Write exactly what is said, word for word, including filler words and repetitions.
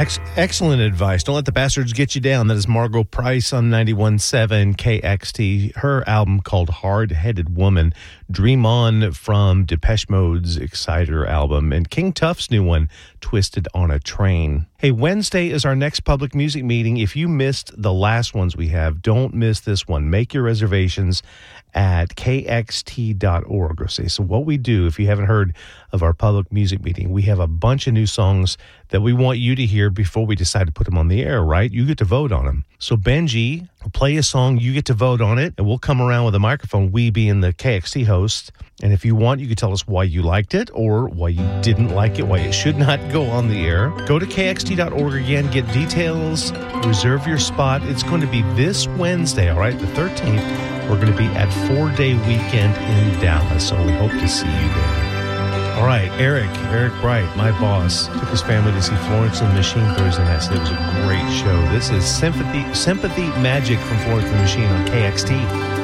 Ex- excellent advice. Don't let the bastards get you down. That is Margot Price on ninety-one point seven K X T. Her album called Hard Headed Woman. Dream On from Depeche Mode's Exciter album. And King Tuff's new one, Twisted on a Train. Hey, Wednesday is our next public music meeting. If you missed the last ones we have, don't miss this one. Make your reservations at K X T dot org. Okay, so what we do, if you haven't heard of our public music meeting, we have a bunch of new songs that we want you to hear before we decide to put them on the air, right? You get to vote on them. So Benji will play a song, you get to vote on it, and we'll come around with a microphone, we being the K X T host. And if you want, you can tell us why you liked it or why you didn't like it, why it should not go on the air. Go to K X T dot org again, get details, reserve your spot. It's going to be this Wednesday, all right, the thirteenth. We're going to be at Four Day Weekend in Dallas, so we hope to see you there. All right, Eric, Eric Bright, my boss, took his family to see Florence and the Machine Thursday night, so it was a great show. This is Sympathy, Sympathy Magic from Florence and the Machine on K X T.